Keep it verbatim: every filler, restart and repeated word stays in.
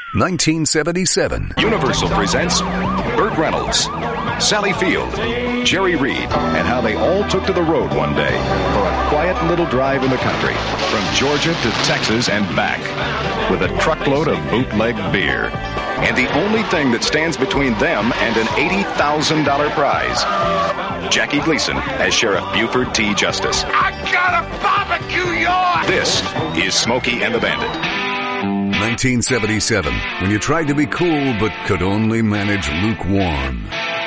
nineteen seventy-seven. Universal presents Burt Reynolds, Sally Field, Jerry Reed, and how they all took to the road one day for a quiet little drive in the country from Georgia to Texas and back with a truckload of bootleg beer. And the only thing that stands between them and an eighty thousand dollars prize, Jackie Gleason as Sheriff Buford T. Justice. I gotta barbecue yours! This is Smokey and the Bandit. nineteen seventy-seven, when you tried to be cool but could only manage lukewarm.